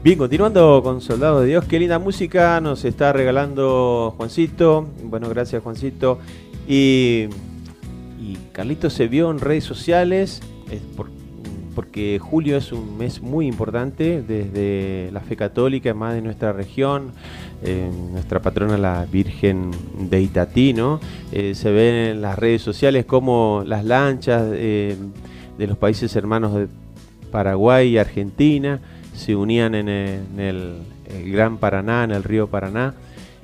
Bien, continuando con Soldados de Dios, qué linda música nos está regalando Juancito. Bueno, gracias Juancito. Y Carlitos se vio en redes sociales porque julio es un mes muy importante desde la fe católica, más de nuestra región. Nuestra patrona, la Virgen de Itatí, ¿no? Se ven en las redes sociales como las lanchas de los países hermanos de Paraguay y Argentina se unían en el Gran Paraná, en el río Paraná,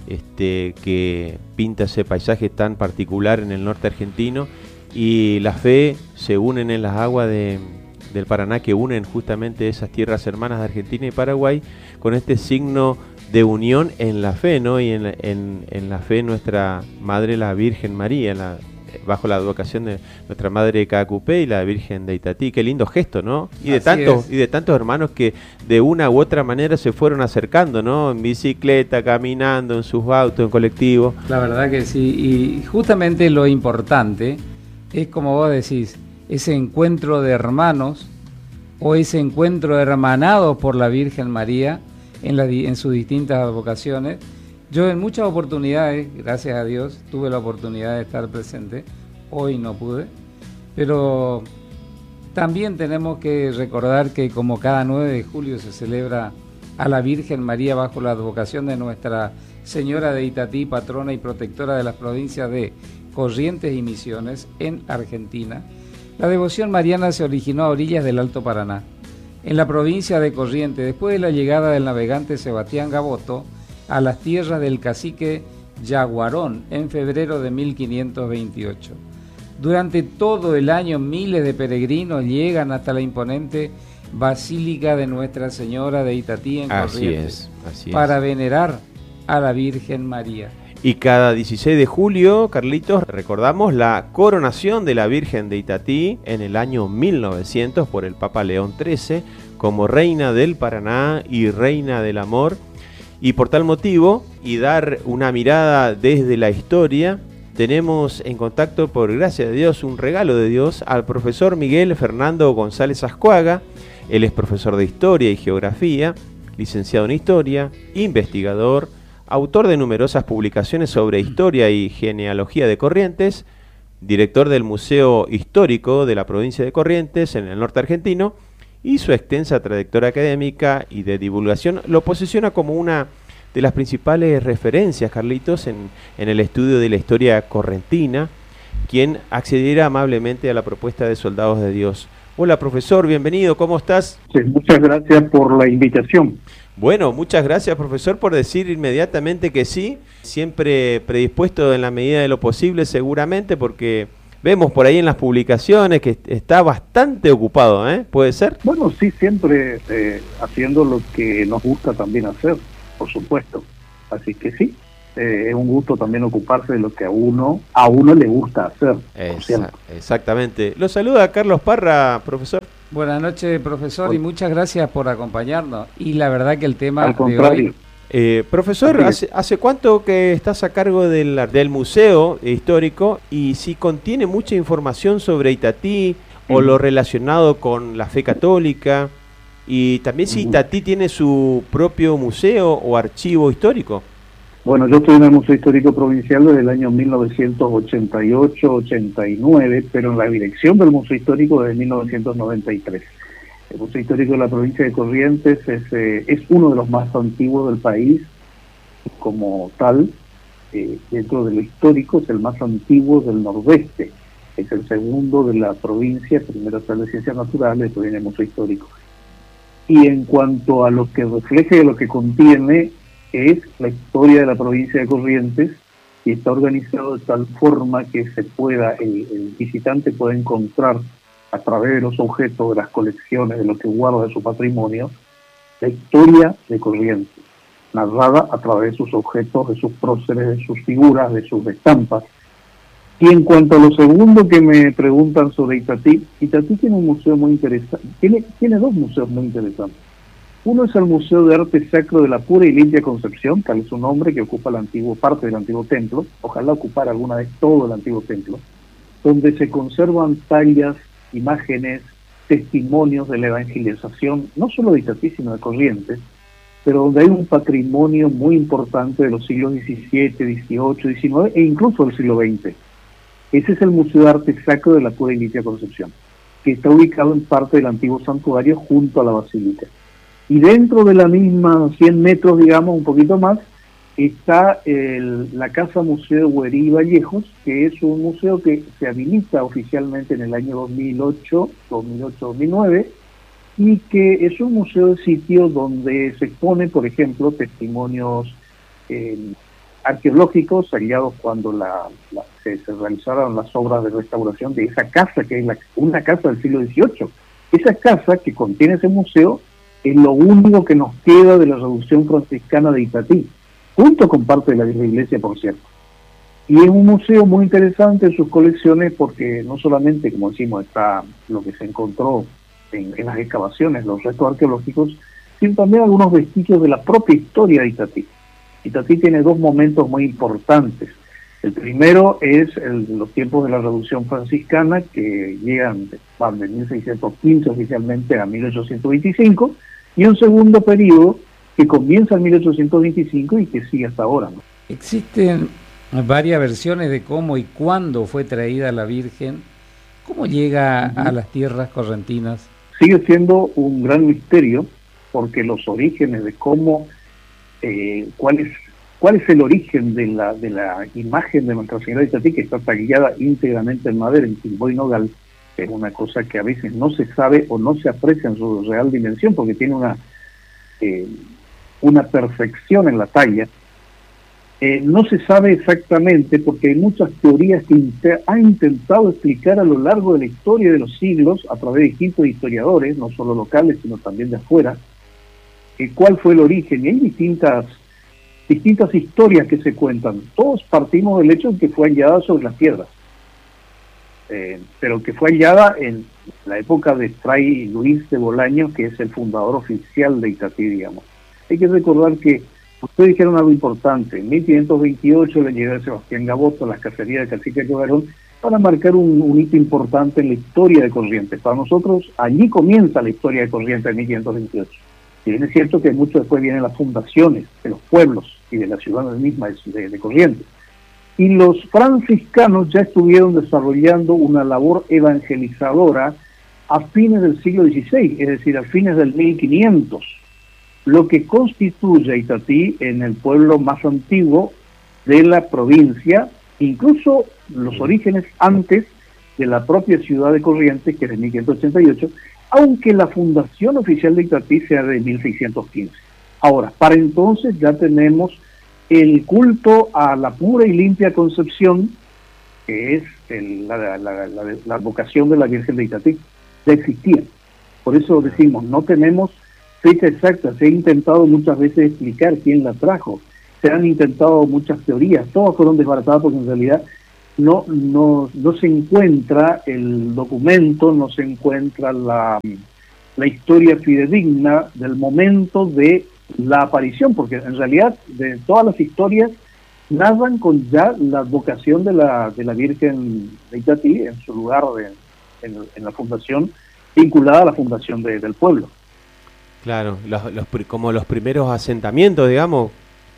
que pinta ese paisaje tan particular en el norte argentino, y la fe se unen en las aguas del Paraná, que unen justamente esas tierras hermanas de Argentina y Paraguay con este signo de unión en la fe, ¿no? Y en la fe nuestra Madre, la Virgen María, bajo la advocación de nuestra Madre Cacupé y la Virgen de Itatí. Qué lindo gesto, ¿no? Y de tantos hermanos que de una u otra manera se fueron acercando, ¿no? En bicicleta, caminando, en sus autos, en colectivo. La verdad que sí, y justamente lo importante es, como vos decís, ese encuentro de hermanos o ese encuentro hermanado por la Virgen María en sus distintas advocaciones. Yo en muchas oportunidades, gracias a Dios, tuve la oportunidad de estar presente. Hoy no pude, pero también tenemos que recordar que como cada 9 de julio se celebra a la Virgen María bajo la advocación de Nuestra Señora de Itatí, patrona y protectora de las provincias de Corrientes y Misiones en Argentina, la devoción mariana se originó a orillas del Alto Paraná, en la provincia de Corrientes, después de la llegada del navegante Sebastián Gaboto a las tierras del cacique Yaguarón en febrero de 1528. Durante todo el año miles de peregrinos llegan hasta la imponente Basílica de Nuestra Señora de Itatí en Corrientes para venerar a la Virgen María. Y cada 16 de julio, Carlitos, recordamos la coronación de la Virgen de Itatí en el año 1900 por el Papa León XIII como Reina del Paraná y Reina del Amor. Y por tal motivo, y dar una mirada desde la historia, tenemos en contacto, por gracia de Dios, un regalo de Dios, al profesor Miguel Fernando González Ascuaga. Él es profesor de Historia y Geografía, licenciado en Historia, investigador, autor de numerosas publicaciones sobre historia y genealogía de Corrientes, director del Museo Histórico de la provincia de Corrientes, en el norte argentino, y su extensa trayectoria académica y de divulgación lo posiciona como una de las principales referencias, Carlitos, en el estudio de la historia correntina, quien accediera amablemente a la propuesta de Soldados de Dios. Hola, profesor, bienvenido, ¿cómo estás? Sí, muchas gracias por la invitación. Bueno, muchas gracias, profesor, por decir inmediatamente que sí, siempre predispuesto en la medida de lo posible, seguramente, porque vemos por ahí en las publicaciones que está bastante ocupado, ¿eh? ¿Puede ser? Bueno, sí, siempre haciendo lo que nos gusta también hacer, por supuesto. Así que sí, es un gusto también ocuparse de lo que a uno le gusta hacer. Exactamente. Lo saluda Carlos Parra, profesor. Buenas noches, profesor, y muchas gracias por acompañarnos. Y la verdad que el tema al contrario. de hoy... profesor, ¿hace cuánto que estás a cargo del Museo Histórico? Y si contiene mucha información sobre Itatí o lo relacionado con la fe católica, y también si Itatí tiene su propio museo o archivo histórico. Bueno, yo estoy en el Museo Histórico Provincial desde el año 1988-89, pero en la dirección del Museo Histórico desde 1993. El Museo Histórico de la provincia de Corrientes es uno de los más antiguos del país, como tal, dentro de lo histórico es el más antiguo del Nordeste, es el segundo de la provincia, primero está el de Ciencias Naturales, después viene el Museo Histórico. Y en cuanto a lo que refleja y lo que contiene, es la historia de la provincia de Corrientes, y está organizado de tal forma que el visitante pueda encontrar a través de los objetos, de las colecciones, de lo que guarda de su patrimonio, la historia de Corrientes, narrada a través de sus objetos, de sus próceres, de sus figuras, de sus estampas. Y en cuanto a lo segundo que me preguntan sobre Itatí, Itatí tiene un museo muy interesante, tiene dos museos muy interesantes. Uno es el Museo de Arte Sacro de la Pura y Limpia Concepción, tal es su nombre, que ocupa parte del antiguo templo, ojalá ocupara alguna vez todo el antiguo templo, donde se conservan tallas, imágenes, testimonios de la evangelización, no solo de Itatí, sino de Corrientes, pero donde hay un patrimonio muy importante de los siglos XVII, XVIII, XIX e incluso del siglo XX. Ese es el Museo de Arte Sacro de la Pura y Limpia Concepción, que está ubicado en parte del antiguo santuario junto a la basílica. Y dentro de la misma 100 metros, digamos, un poquito más, está la Casa Museo Güerí Vallejos, que es un museo que se habilita oficialmente en el año 2008-2009, y que es un museo de sitio donde se exponen, por ejemplo, testimonios arqueológicos hallados cuando se realizaron las obras de restauración de esa casa, que es una casa del siglo XVIII. Esa casa que contiene ese museo es lo único que nos queda de la revolución franciscana de Itatí, junto con parte de la vieja iglesia, por cierto. Y es un museo muy interesante en sus colecciones porque no solamente, como decimos, está lo que se encontró en las excavaciones, los restos arqueológicos, sino también algunos vestigios de la propia historia de Itatí. Itatí tiene dos momentos muy importantes. El primero es los tiempos de la Revolución Franciscana, que llegan de 1615 oficialmente a 1825, y un segundo periodo que comienza en 1825 y que sigue hasta ahora, ¿no? Existen varias versiones de cómo y cuándo fue traída la Virgen. ¿Cómo llega a las tierras correntinas? Sigue siendo un gran misterio, porque los orígenes de cómo, cuál es el origen de la imagen de Nuestra Señora de Itatí, que está tallada íntegramente en madera, en Quilboy Nogal, es una cosa que a veces no se sabe o no se aprecia en su real dimensión, porque tiene una perfección en la talla. No se sabe exactamente porque hay muchas teorías que han intentado explicar a lo largo de la historia de los siglos, a través de distintos historiadores, no solo locales, sino también de afuera, cuál fue el origen. Y hay distintas historias que se cuentan. Todos partimos del hecho de que fue hallada sobre las piedras, pero que fue hallada en la época de Fray Luis de Bolaños, que es el fundador oficial de Itatí, digamos. Hay que recordar que ustedes dijeron algo importante. En 1528 la llegada de Sebastián Gaboto a las cacerías de Cacique Quevarón para marcar un hito importante en la historia de Corrientes. Para nosotros, allí comienza la historia de Corrientes en 1528. Si bien es cierto que mucho después vienen las fundaciones de los pueblos y de la ciudad misma de Corrientes. Y los franciscanos ya estuvieron desarrollando una labor evangelizadora a fines del siglo XVI, es decir, a fines del 1500. Lo que constituye a Itatí en el pueblo más antiguo de la provincia, incluso los orígenes antes de la propia ciudad de Corrientes, que es de 1588, aunque la fundación oficial de Itatí sea de 1615. Ahora, para entonces ya tenemos el culto a la pura y limpia Concepción, que es la vocación de la Virgen de Itatí, ya existía. Por eso decimos, no tenemos fecha exacta. Se ha intentado muchas veces explicar quién la trajo, se han intentado muchas teorías, todas fueron desbaratadas porque en realidad no se encuentra el documento, no se encuentra la historia fidedigna del momento de la aparición, porque en realidad de todas las historias narran con ya la vocación de la Virgen de Itatí en su lugar en la fundación, vinculada a la fundación del pueblo. Claro, como los primeros asentamientos, digamos.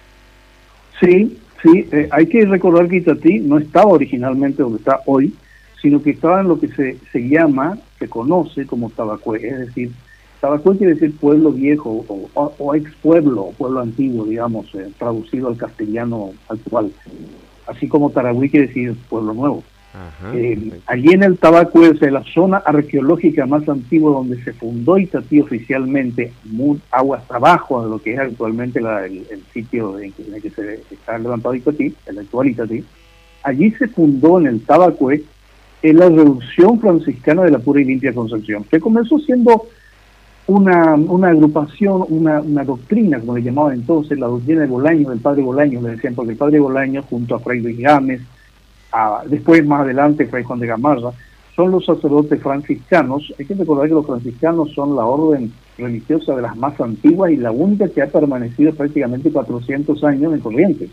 Sí, hay que recordar que Itatí no estaba originalmente donde está hoy, sino que estaba en lo que se conoce como Tabacué, es decir, Tabacué quiere decir pueblo viejo o ex pueblo, o pueblo antiguo, digamos, traducido al castellano actual, así como Taragüí quiere decir pueblo nuevo. Allí en el Tabacué, es la zona arqueológica más antigua donde se fundó Itatí oficialmente, aguas abajo de lo que es actualmente el sitio en el que se está levantado Itatí, el actual Itatí. Allí se fundó en el Tabacué la Revolución Franciscana de la Pura y Limpia Concepción, que comenzó siendo una agrupación, una doctrina, como le llamaban entonces, la doctrina de Bolaños, del padre Bolaños, le decían, porque el padre Bolaños junto a Fray Luis Gámez, después más adelante Fray Juan de Gamarra, son los sacerdotes franciscanos. Hay que recordar que los franciscanos son la orden religiosa de las más antiguas y la única que ha permanecido prácticamente 400 años en Corrientes.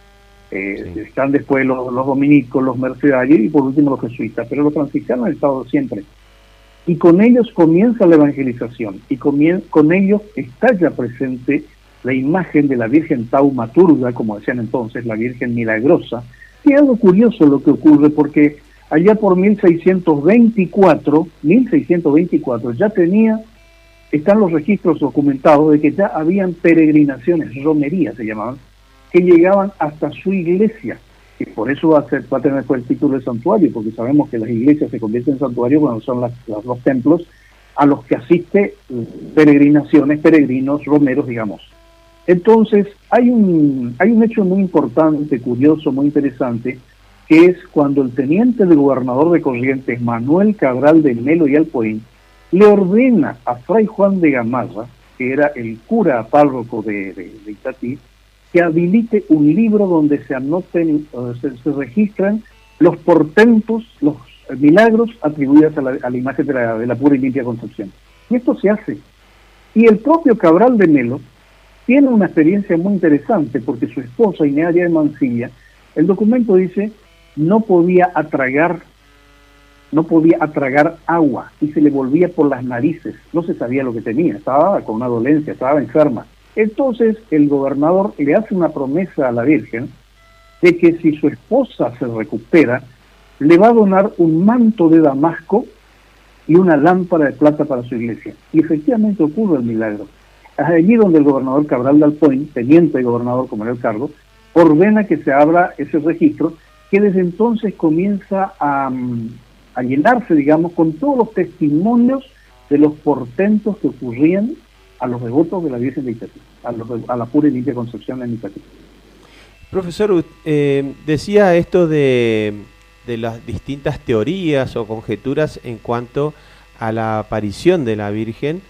Están después los dominicos, los mercedarios y por último los jesuitas, pero los franciscanos han estado siempre. Y con ellos comienza la evangelización y con ellos está ya presente la imagen de la Virgen Taumaturga, como decían entonces, la Virgen Milagrosa. Y es algo curioso lo que ocurre, porque allá por 1624 ya están los registros documentados de que ya habían peregrinaciones, romerías se llamaban, que llegaban hasta su iglesia. Y por eso va a tener el título de santuario, porque sabemos que las iglesias se convierten en santuario cuando son los templos a los que asiste peregrinos, romeros, digamos. Entonces, hay un hecho muy importante, curioso, muy interesante, que es cuando el teniente del gobernador de Corrientes, Manuel Cabral de Melo y Alpoín, le ordena a Fray Juan de Gamarra, que era el cura párroco de Itatí, que habilite un libro donde se anoten, se registran los portentos, los milagros atribuidos a la imagen de la pura y limpia Concepción. Y esto se hace. Y el propio Cabral de Melo tiene una experiencia muy interesante, porque su esposa, Inés de Mancilla, el documento dice, no podía atragar agua y se le volvía por las narices, no se sabía lo que tenía, estaba con una dolencia, estaba enferma. Entonces el gobernador le hace una promesa a la Virgen de que si su esposa se recupera, le va a donar un manto de damasco y una lámpara de plata para su iglesia. Y efectivamente ocurre el milagro. Es allí donde el gobernador Cabral de Alpoín, teniente de gobernador como era el cargo, ordena que se abra ese registro, que desde entonces comienza a llenarse, digamos, con todos los testimonios de los portentos que ocurrían a los devotos de la Virgen de Itatí, a la pura y limpia Concepción de Itatí. Profesor, decía esto de las distintas teorías o conjeturas en cuanto a la aparición de la Virgen,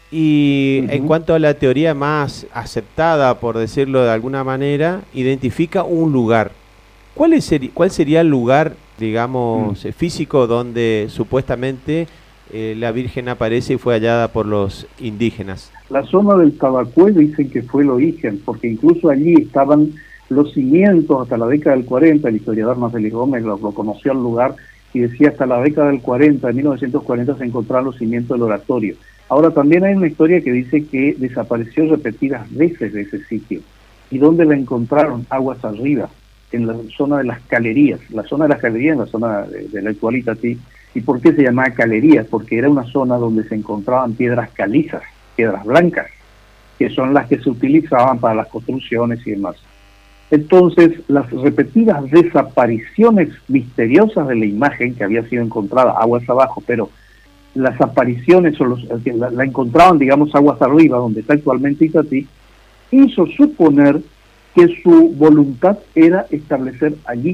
y en cuanto a la teoría más aceptada, por decirlo de alguna manera, identifica un lugar. ¿Cuál sería el lugar, digamos, físico donde supuestamente la Virgen aparece y fue hallada por los indígenas? La zona del Tabacué dicen que fue el origen, porque incluso allí estaban los cimientos hasta la década del 40, el historiador Marcelo Gómez lo conoció al lugar y decía hasta la década del 40, de 1940 se encontraron los cimientos del oratorio. Ahora también hay una historia que dice que desapareció repetidas veces de ese sitio. ¿Y dónde la encontraron? Aguas arriba, en la zona de las Calerías. La zona de las Calerías, en la zona de la actual Itatí. ¿Y por qué se llamaba Calerías? Porque era una zona donde se encontraban piedras calizas, piedras blancas, que son las que se utilizaban para las construcciones y demás. Entonces, las repetidas desapariciones misteriosas de la imagen que había sido encontrada aguas abajo, pero las apariciones la encontraban, digamos, aguas arriba, donde está actualmente Itatí, hizo suponer que su voluntad era establecerse allí.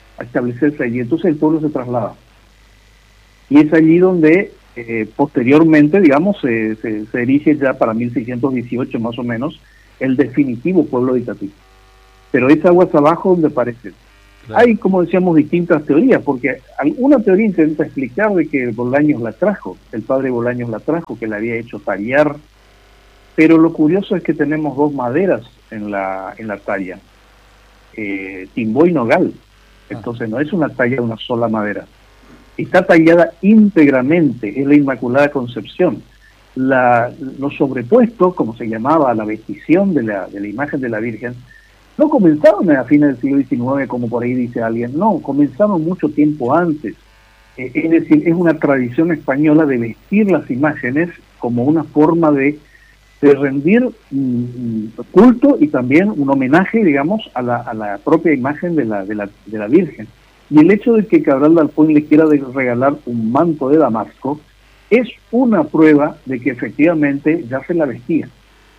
Entonces el pueblo se traslada. Y es allí donde posteriormente, digamos, se erige ya para 1618 más o menos el definitivo pueblo de Itatí. Pero es aguas abajo donde aparece. Claro. Hay, como decíamos, distintas teorías, porque alguna teoría intenta explicar de que Bolaños la trajo, el padre Bolaños la trajo, que la había hecho tallar, pero lo curioso es que tenemos dos maderas en la talla, timbó y nogal, entonces no es una talla de una sola madera, está tallada íntegramente, es la Inmaculada Concepción. Los sobrepuestos, como se llamaba, la vestición de la imagen de la Virgen, no comenzaron a fines del siglo XIX, como por ahí dice alguien, no, comenzaron mucho tiempo antes. Es decir, es una tradición española de vestir las imágenes como una forma de rendir culto y también un homenaje, digamos, a la propia imagen de la Virgen. Y el hecho de que Cabral de Alpoín le quiera regalar un manto de damasco es una prueba de que efectivamente ya se la vestía,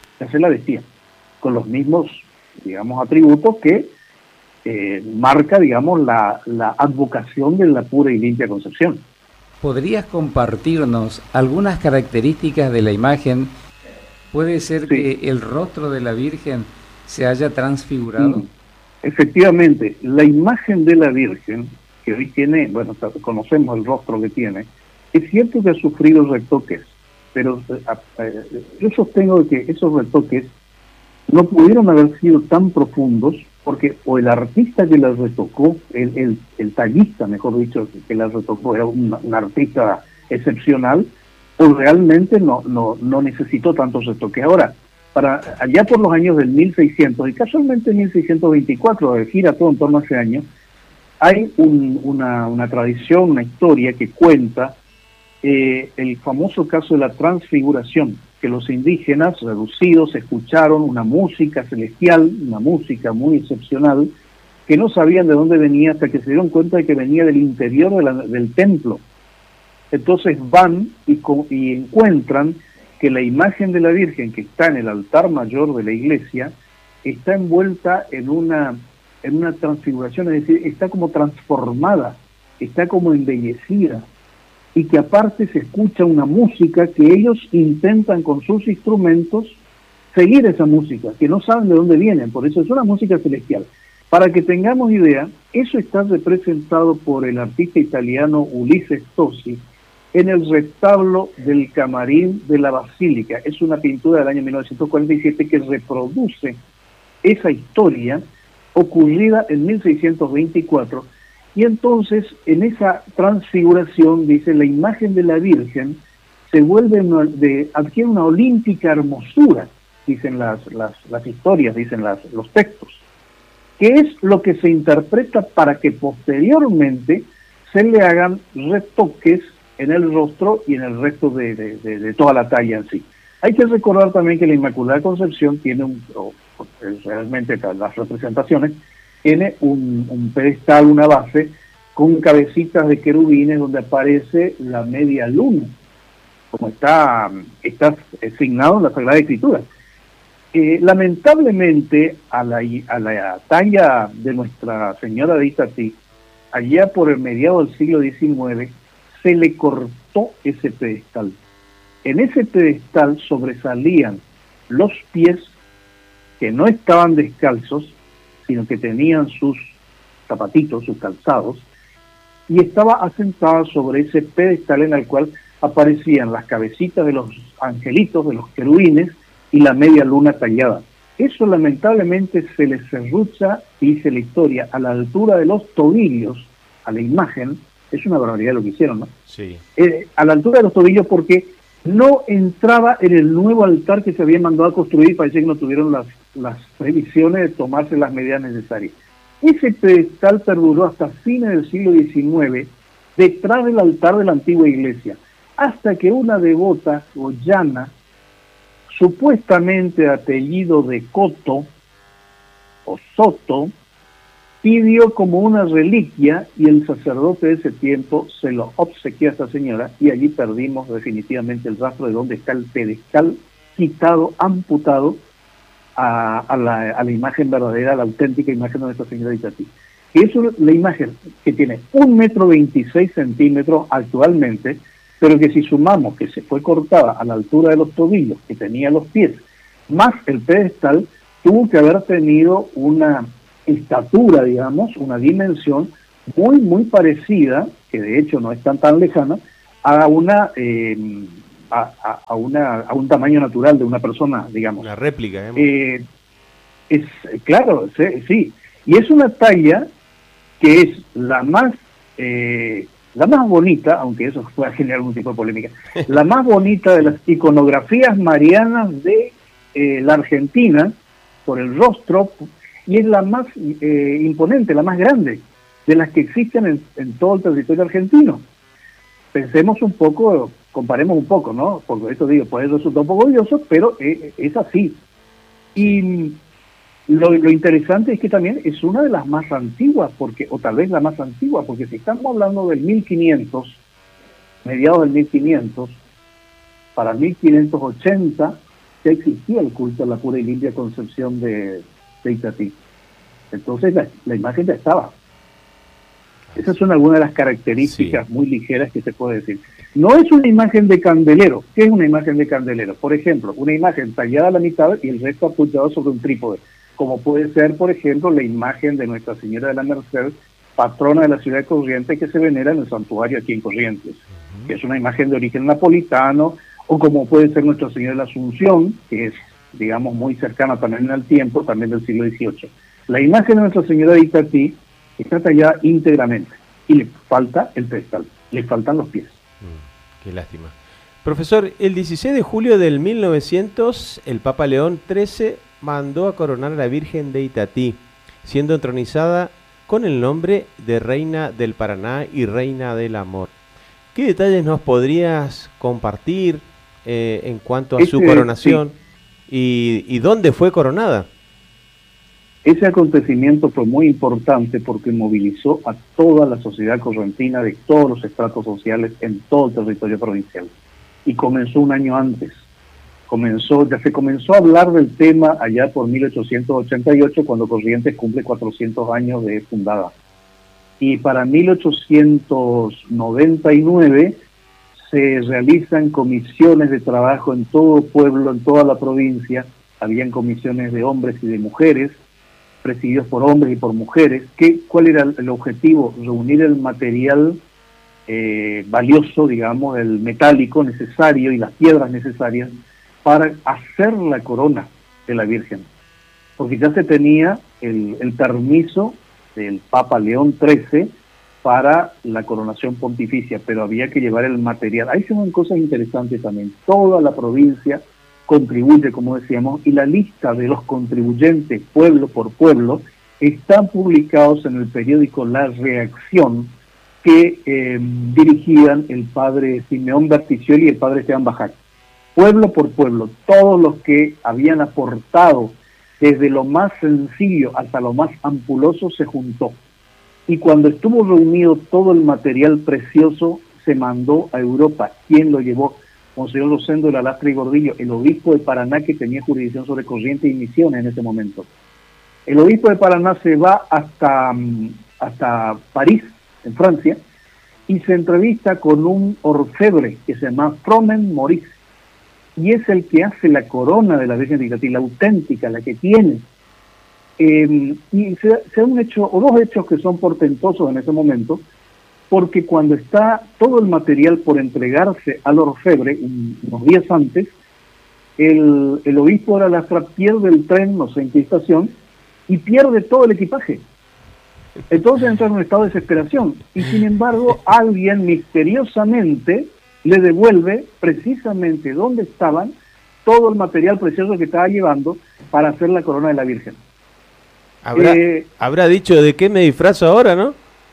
con los mismos, digamos, atributos que marca, digamos, la advocación de la pura y limpia Concepción. ¿Podrías compartirnos algunas características de la imagen? ¿Puede ser que el rostro de la Virgen se haya transfigurado? Efectivamente, la imagen de la Virgen, que hoy tiene, bueno, conocemos el rostro que tiene, es cierto que ha sufrido retoques, pero yo sostengo que esos retoques no pudieron haber sido tan profundos, porque o el artista que la retocó, el tallista, mejor dicho, que la retocó, era un artista excepcional, o realmente no necesitó tantos retoques. Ahora, allá por los años del 1600, y casualmente en 1624, gira todo en torno a ese año, hay una tradición, una historia que cuenta el famoso caso de la transfiguración, que los indígenas reducidos escucharon una música celestial, una música muy excepcional, que no sabían de dónde venía hasta que se dieron cuenta de que venía del interior del templo. Entonces van y encuentran que la imagen de la Virgen que está en el altar mayor de la iglesia está envuelta en una transfiguración, es decir, está como transformada, está como embellecida, y que aparte se escucha una música que ellos intentan con sus instrumentos seguir esa música, que no saben de dónde vienen, por eso es una música celestial. Para que tengamos idea, eso está representado por el artista italiano Ulisse Tosi en el retablo del camarín de la Basílica. Es una pintura del año 1947 que reproduce esa historia ocurrida en 1624, y entonces en esa transfiguración, dice, la imagen de la Virgen se vuelve adquiere una olímpica hermosura, dicen las historias, dicen los textos, que es lo que se interpreta para que posteriormente se le hagan retoques en el rostro y en el resto de toda la talla en sí. Hay que recordar también que la Inmaculada Concepción tiene realmente las representaciones, tiene un pedestal, una base, con cabecitas de querubines donde aparece la media luna, como está asignado en la Sagrada Escritura. Lamentablemente, a la talla de Nuestra Señora de Itatí, allá por el mediado del siglo XIX, se le cortó ese pedestal. En ese pedestal sobresalían los pies que no estaban descalzos, sino que tenían sus zapatitos, sus calzados, y estaba asentada sobre ese pedestal en el cual aparecían las cabecitas de los angelitos, de los querubines, y la media luna tallada. Eso lamentablemente se le serrucha, dice la historia, a la altura de los tobillos, a la imagen. Es una barbaridad lo que hicieron, ¿no? Sí. A la altura de los tobillos, porque no entraba en el nuevo altar que se había mandado a construir. Parece que no tuvieron las previsiones de tomarse las medidas necesarias. Ese pedestal perduró hasta fines del siglo XIX, detrás del altar de la antigua iglesia, hasta que una devota goyana, supuestamente de apellido de Coto o Soto, pidió como una reliquia, y el sacerdote de ese tiempo se lo obsequió a esta señora, y allí perdimos definitivamente el rastro de dónde está el pedestal quitado, amputado a la imagen verdadera, a la auténtica imagen de Nuestra Señora de Itatí. Que es la imagen que tiene 1,26 m actualmente, pero que si sumamos que se fue cortada a la altura de los tobillos, que tenía los pies, más el pedestal, tuvo que haber tenido una estatura, digamos, una dimensión muy, muy parecida, que de hecho no es tan lejana, a un tamaño natural de una persona, digamos. Una réplica, claro, sí. Y es una talla que es la más bonita, aunque eso pueda generar algún tipo de polémica, la más bonita de las iconografías marianas de la Argentina, por el rostro, y es la más imponente, la más grande de las que existen en todo el territorio argentino. Pensemos un poco, comparemos un poco, ¿no? Porque esto digo, puede resultar un poco odioso, pero es así. Y lo interesante es que también es una de las más antiguas, o tal vez la más antigua, porque si estamos hablando del 1500, mediados del 1500, para 1580 ya existía el culto a la pura y limpia Concepción de Itatí. Entonces la imagen ya estaba. Esas son algunas de las características muy ligeras que se puede decir. No es una imagen de candelero. ¿Qué es una imagen de candelero? Por ejemplo, una imagen tallada a la mitad y el resto apoyado sobre un trípode, como puede ser, por ejemplo, la imagen de Nuestra Señora de la Merced, patrona de la ciudad de Corrientes, que se venera en el santuario aquí en Corrientes, que es una imagen de origen napolitano, o como puede ser Nuestra Señora de la Asunción, que es, digamos, muy cercana también al tiempo, también del siglo XVIII. La imagen de Nuestra Señora de Itatí está tallada íntegramente, y le falta el pedestal, le faltan los pies. Qué lástima. Profesor, el 16 de julio del 1900, el Papa León XIII mandó a coronar a la Virgen de Itatí, siendo entronizada con el nombre de Reina del Paraná y Reina del Amor. ¿Qué detalles nos podrías compartir en cuanto a su coronación y dónde fue coronada? Ese acontecimiento fue muy importante porque movilizó a toda la sociedad correntina de todos los estratos sociales en todo el territorio provincial. Y comenzó un año antes. Ya se comenzó a hablar del tema allá por 1888, cuando Corrientes cumple 400 años de fundada. Y para 1899 se realizan comisiones de trabajo en todo pueblo, en toda la provincia. Habían comisiones de hombres y de mujeres, presididos por hombres y por mujeres. ¿Cuál era el objetivo? Reunir el material valioso, digamos, el metálico necesario y las piedras necesarias para hacer la corona de la Virgen. Porque ya se tenía el permiso del Papa León XIII para la coronación pontificia, pero había que llevar el material. Ahí se ven cosas interesantes también. Toda la provincia contribuye, como decíamos, y la lista de los contribuyentes, pueblo por pueblo, están publicados en el periódico La Reacción, que dirigían el padre Simeón Berticioli y el padre Esteban Bajac. Pueblo por pueblo, todos los que habían aportado, desde lo más sencillo hasta lo más ampuloso, se juntó. Y cuando estuvo reunido todo el material precioso, se mandó a Europa. ¿Quién lo llevó? Monseñor Rosendo de la Lastra y Gordillo, el obispo de Paraná, que tenía jurisdicción sobre Corrientes y Misiones en ese momento. El obispo de Paraná se va hasta París, en Francia, y se entrevista con un orfebre que se llama Fromen Maurice, y es el que hace la corona de la Virgen de Itatí, la auténtica, la que tiene. Y se da un hecho, o dos hechos que son portentosos en ese momento, porque cuando está todo el material por entregarse al orfebre, unos días antes, el obispo de la Lastra pierde el tren, no sé en qué estación, y pierde todo el equipaje. Entonces entra en un estado de desesperación, y sin embargo alguien misteriosamente le devuelve precisamente donde estaban todo el material precioso que estaba llevando para hacer la corona de la Virgen. Habrá dicho, ¿de qué me disfrazo ahora, no?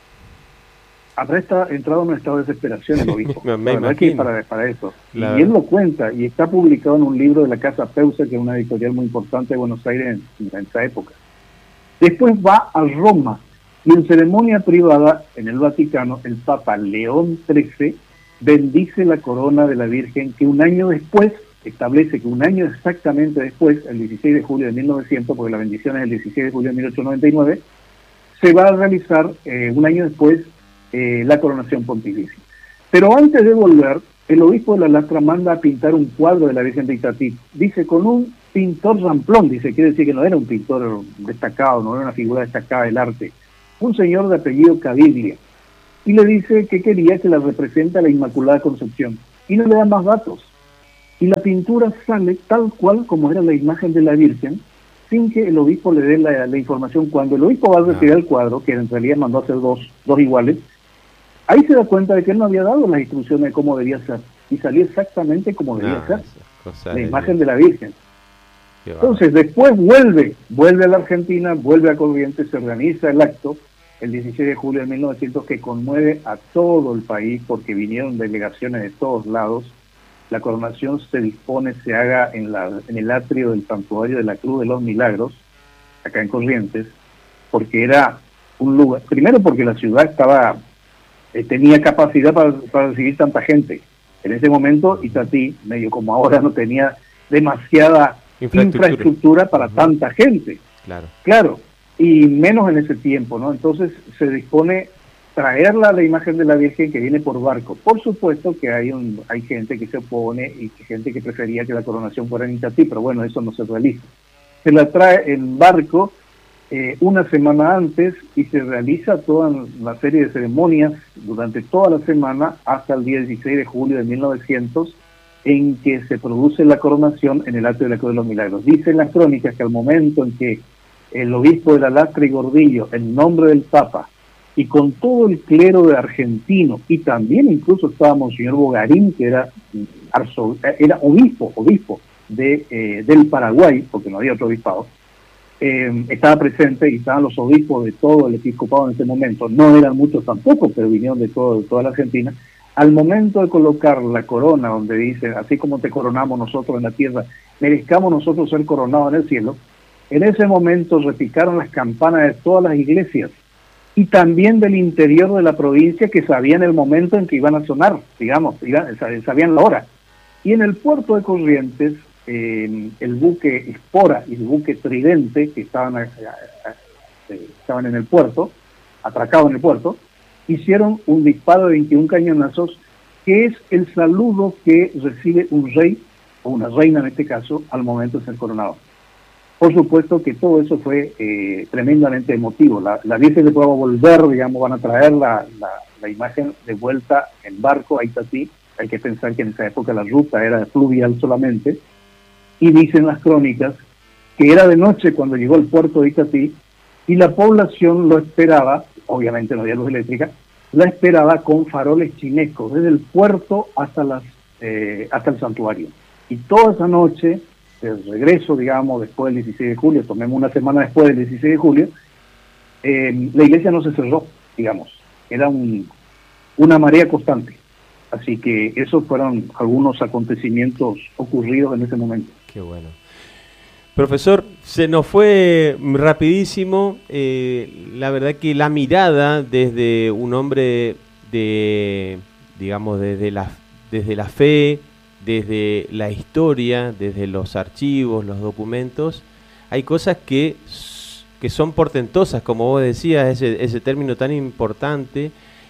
Habrá entrado en un estado de desesperación el obispo. Me imagino. Para eso. Y él lo cuenta, y está publicado en un libro de la Casa Peusa, que es una editorial muy importante de Buenos Aires en esa época. Después va a Roma, y en ceremonia privada en el Vaticano, el Papa León XIII bendice la corona de la Virgen, que un año después, establece que un año exactamente después, el 16 de julio de 1900, porque la bendición es el 16 de julio de 1899, se va a realizar un año después la coronación pontificia. Pero antes de volver, el obispo de la Lastra manda a pintar un cuadro de la Virgen de Itatí. Dice, con un pintor ramplón, quiere decir que no era un pintor destacado, no era una figura destacada del arte, un señor de apellido Caviglia, y le dice que quería que la represente a la Inmaculada Concepción, y no le da más datos. Y la pintura sale tal cual como era la imagen de la Virgen, sin que el obispo le dé la información. Cuando el obispo va a retirar el cuadro, que en realidad mandó a hacer dos iguales, ahí se da cuenta de que él no había dado las instrucciones de cómo debía ser, y salió exactamente como debía ser, la imagen de la Virgen. Entonces después vuelve a la Argentina, vuelve a Corrientes, se organiza el acto, el 16 de julio de 1900, que conmueve a todo el país, porque vinieron delegaciones de todos lados. La coronación se dispone, se haga en el atrio del Santuario de la Cruz de los Milagros, acá en Corrientes, porque era un lugar, primero porque la ciudad tenía capacidad para recibir tanta gente. En ese momento Itatí, medio como ahora, no tenía demasiada infraestructura para tanta gente. Claro, y menos en ese tiempo, ¿no? Entonces se dispone traerla a la imagen de la Virgen, que viene por barco. Por supuesto que hay gente que se opone y gente que prefería que la coronación fuera en Itatí, pero bueno, eso no se realiza. Se la trae en barco una semana antes, y se realiza toda una serie de ceremonias durante toda la semana hasta el día 16 de julio de 1900, en que se produce la coronación en el atrio de la Cruz de los Milagros. Dicen las crónicas que al momento en que el obispo de la Lastra y Gordillo, en nombre del Papa, y con todo el clero de argentino, y también incluso estaba Monseñor Bogarín, que era obispo del Paraguay, porque no había otro obispado, estaba presente, y estaban los obispos de todo el episcopado en ese momento. No eran muchos tampoco, pero vinieron de toda la Argentina. Al momento de colocar la corona, donde dice, así como te coronamos nosotros en la tierra, merezcamos nosotros ser coronados en el cielo, en ese momento repicaron las campanas de todas las iglesias, y también del interior de la provincia, que sabían el momento en que iban a sonar, digamos, sabían la hora. Y en el puerto de Corrientes, el buque Espora y el buque Tridente, que estaban en el puerto, atracados en el puerto, hicieron un disparo de 21 cañonazos, que es el saludo que recibe un rey, o una reina en este caso, al momento de ser coronado. Por supuesto que todo eso fue tremendamente emotivo. La Virgen después va a volver, digamos, van a traer la imagen de vuelta en barco a Itatí. Hay que pensar que en esa época la ruta era fluvial solamente, y dicen las crónicas que era de noche cuando llegó al puerto de Itatí, y la población lo esperaba, obviamente no había luz eléctrica, la esperaba con faroles chinescos, desde el puerto hasta el santuario. Y toda esa noche, de regreso, digamos, después del 16 de julio, tomemos una semana después del 16 de julio, la iglesia no se cerró, digamos, era una marea constante. Así que esos fueron algunos acontecimientos ocurridos en ese momento. Qué bueno. Profesor, se nos fue rapidísimo. La verdad que la mirada desde un hombre digamos, desde la fe, desde la historia, desde los archivos, los documentos, hay cosas que son portentosas, como vos decías, ese término tan importante,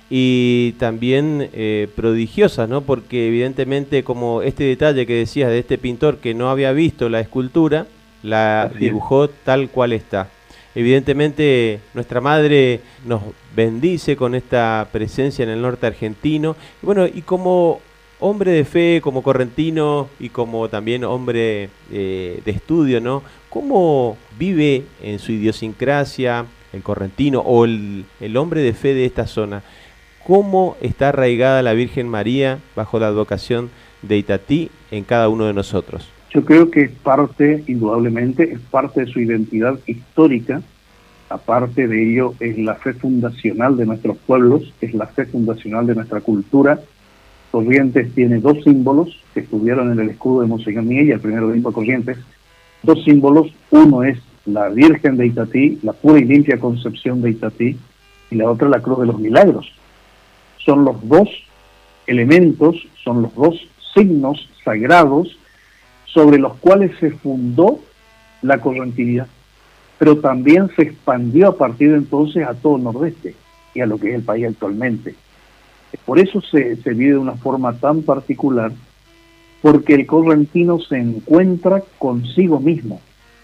y también prodigiosas, ¿no? Porque evidentemente, como este detalle que decías de este pintor que no había visto la escultura, la dibujó tal cual está. Evidentemente nuestra madre nos bendice con esta presencia en el norte argentino. Bueno, y como hombre de fe, como correntino y como también hombre de estudio, ¿no? ¿Cómo vive en su idiosincrasia el correntino o el hombre de fe de esta zona? ¿Cómo está arraigada la Virgen María bajo la advocación de Itatí en cada uno de nosotros? Yo creo que es parte, indudablemente, es parte de su identidad histórica. Aparte de ello, es la fe fundacional de nuestros pueblos, es la fe fundacional de nuestra cultura. Corrientes tiene dos símbolos que estuvieron en el escudo de Monseñor Miguel, el primero obispo de Corrientes. Dos símbolos, uno es la Virgen de Itatí, la pura y limpia concepción de Itatí, y la otra la Cruz de los Milagros. Son los dos elementos, son los dos signos sagrados sobre los cuales se fundó la correntinidad, pero también se expandió a partir de entonces a todo el nordeste y a lo que es el país actualmente. Por eso se vive de una forma tan particular, porque el correntino se encuentra consigo mismo,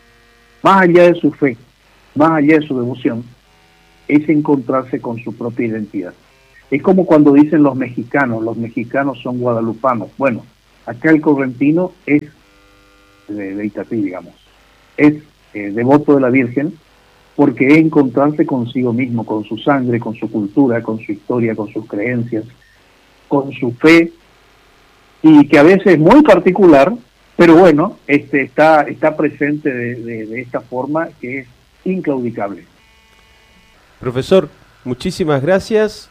más allá de su fe, más allá de su devoción, es encontrarse con su propia identidad. Es como cuando dicen los mexicanos son guadalupanos. Bueno, acá el correntino es de Itatí, digamos, es devoto de la Virgen, porque es encontrarse consigo mismo, con su sangre, con su cultura, con su historia, con sus creencias, con su fe, y que a veces es muy particular, pero bueno, está presente de esta forma que es inclaudicable. Profesor, muchísimas gracias,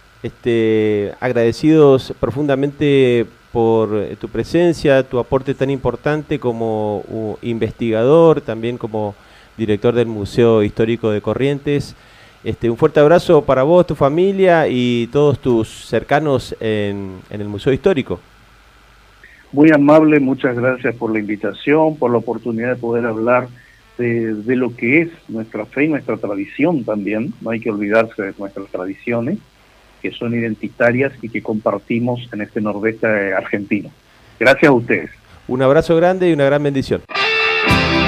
agradecidos profundamente por tu presencia, tu aporte tan importante como investigador, también como director del Museo Histórico de Corrientes. Un fuerte abrazo para vos, tu familia y todos tus cercanos en el Museo Histórico. Muy amable, muchas gracias por la invitación, por la oportunidad de poder hablar de lo que es nuestra fe y nuestra tradición también. No hay que olvidarse de nuestras tradiciones, que son identitarias y que compartimos en este nordeste argentino. Gracias a ustedes. Un abrazo grande y una gran bendición.